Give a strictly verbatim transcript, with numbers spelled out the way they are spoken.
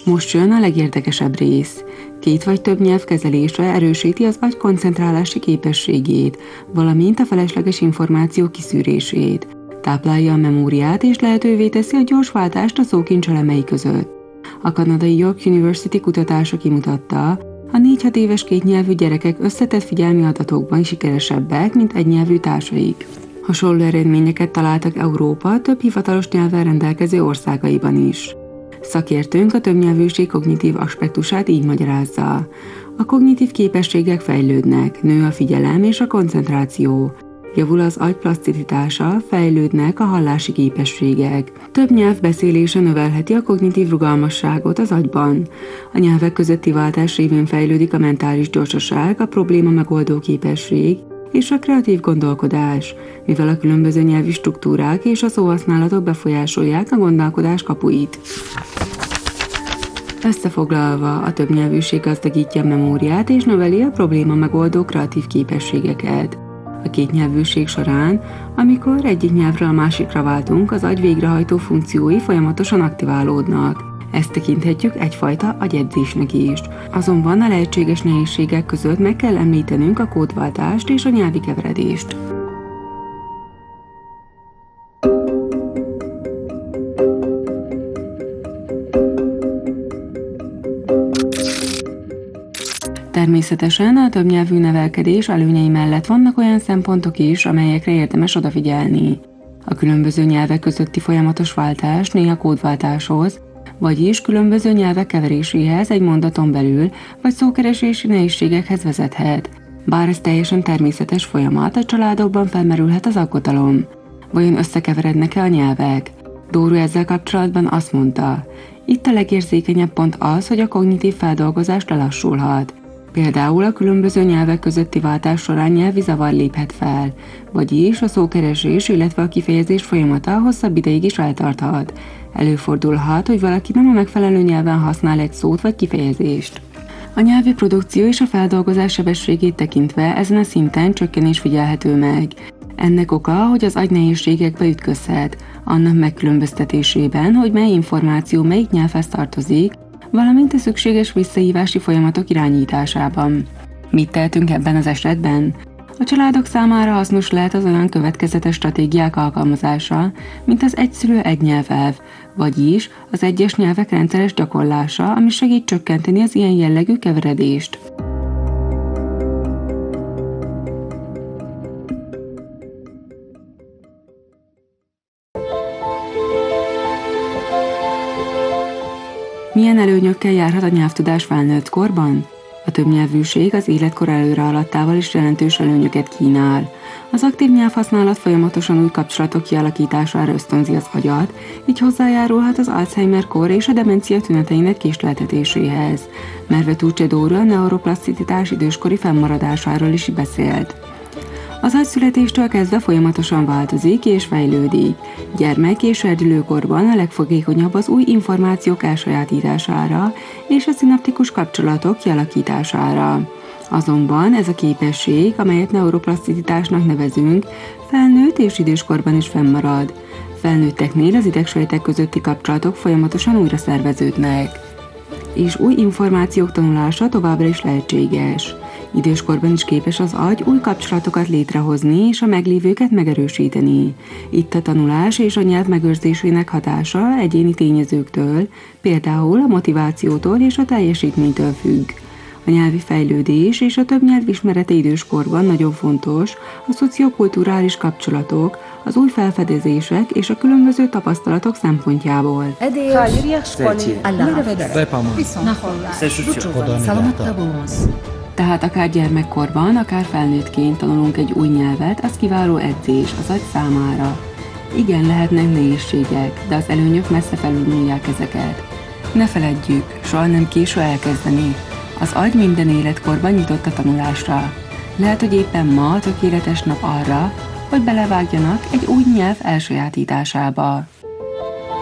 Most jön a legérdekesebb rész. Két vagy több nyelv kezelése erősíti az agy koncentrálási képességét, valamint a felesleges információ kiszűrését. Táplálja a memóriát és lehetővé teszi a gyors váltást a szókincs elemei között. A kanadai York University kutatása kimutatta, a négy-hat éves kétnyelvű gyerekek összetett figyelmi adatokban sikeresebbek, mint egynyelvű társaik. Hasonló eredményeket találtak Európa több hivatalos nyelvvel rendelkező országaiban is. Szakértőnk a többnyelvűség kognitív aspektusát így magyarázza. A kognitív képességek fejlődnek, nő a figyelem és a koncentráció. Javul az agy plaszticitása, fejlődnek a hallási képességek. Több nyelv beszélése növelheti a kognitív rugalmasságot az agyban. A nyelvek közötti váltás révén fejlődik a mentális gyorsaság, a probléma megoldó képesség és a kreatív gondolkodás, mivel a különböző nyelvi struktúrák és a szóhasználatok befolyásolják a gondolkodás kapuit. Összefoglalva, a többnyelvűség gazdagítja a memóriát és növeli a probléma megoldó kreatív képességeket. A kétnyelvűség során, amikor egyik nyelvről a másikra váltunk, az agy végrehajtó funkciói folyamatosan aktiválódnak. Ezt tekinthetjük egyfajta agyedzésnek is. Azonban a lehetséges nehézségek között meg kell említenünk a kódváltást és a nyelvi keveredést. Természetesen a többnyelvű nevelkedés előnyei mellett vannak olyan szempontok is, amelyekre érdemes odafigyelni. A különböző nyelvek közötti folyamatos váltás néha kódváltáshoz, vagyis különböző nyelvek keveréséhez egy mondaton belül, vagy szókeresési nehézségekhez vezethet. Bár ez teljesen természetes folyamat, a családokban felmerülhet az aggodalom. Vajon összekeverednek-e a nyelvek? Dóru ezzel kapcsolatban azt mondta, itt a legérzékenyebb pont az, hogy a kognitív feldolgozás lelassulhat. Például a különböző nyelvek közötti váltás során nyelvi zavar léphet fel, vagyis a szókeresés, illetve a kifejezés folyamata hosszabb ideig is eltarthat. Előfordulhat, hogy valaki nem a megfelelő nyelven használ egy szót vagy kifejezést. A nyelvi produkció és a feldolgozás sebességét tekintve ezen a szinten csökkenés figyelhető meg. Ennek oka, hogy az agy nehézségekbe ütközhet, annak megkülönböztetésében, hogy mely információ melyik nyelvhez tartozik, valamint a szükséges visszahívási folyamatok irányításában. Mit tehetünk ebben az esetben? A családok számára hasznos lehet az olyan következetes stratégiák alkalmazása, mint az egyszülő egy nyelvelv, vagyis az egyes nyelvek rendszeres gyakorlása, ami segít csökkenteni az ilyen jellegű keveredést. Milyen előnyökkel járhat a nyelvtudás felnőtt korban? A többnyelvűség az életkor előre haladtával is jelentős előnyöket kínál. Az aktív nyelvhasználat folyamatosan új kapcsolatok kialakítására ösztönzi az agyat, így hozzájárulhat az Alzheimer-kór és a demencia tüneteinek késleltetéséhez. Merve Tucce Dóru a neuroplaszticitás időskori fennmaradásáról is beszélt. Az agy születéstől kezdve folyamatosan változik és fejlődik. Gyermek és serdülőkorban a legfogékonyabb az új információk elsajátítására és a szinaptikus kapcsolatok kialakítására. Azonban ez a képesség, amelyet neuroplaszticitásnak nevezünk, felnőtt és időskorban is fennmarad. Felnőtteknél az idegsejtek közötti kapcsolatok folyamatosan újra szerveződnek, és új információk tanulása továbbra is lehetséges. Időskorban is képes az agy új kapcsolatokat létrehozni és a meglévőket megerősíteni. Itt a tanulás és a nyelv megőrzésének hatása egyéni tényezőktől, például a motivációtól és a teljesítménytől függ. A nyelvi fejlődés és a több nyelv ismerete időskorban nagyon fontos, a szociokulturális kapcsolatok, az új felfedezések és a különböző tapasztalatok szempontjából. Tehát akár gyermekkorban, akár felnőttként tanulunk egy új nyelvet, az kiváló edzés az agy számára. Igen, lehetnek nehézségek, de az előnyök messze felülmúlják ezeket. Ne feledjük, soha nem késő elkezdeni. Az agy minden életkorban nyitott a tanulásra. Lehet, hogy éppen ma a tökéletes nap arra, hogy belevágjanak egy új nyelv elsajátításába.